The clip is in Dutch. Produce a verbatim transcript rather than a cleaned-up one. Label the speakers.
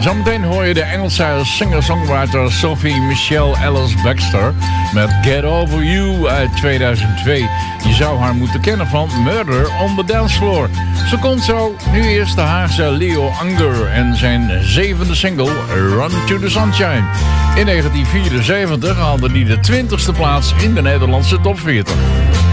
Speaker 1: Zometeen hoor je de Engelse singer-songwriter Sophie Michelle Alice Baxter met Get Over You uit tweeduizend twee. Je zou haar moeten kennen van Murder on the Dance Floor. Ze komt zo, nu eerst de Haagse Leo Anger en zijn zevende single Run to the Sunshine. In negentien vierenzeventig haalde hij de twintigste plaats in de Nederlandse top veertig.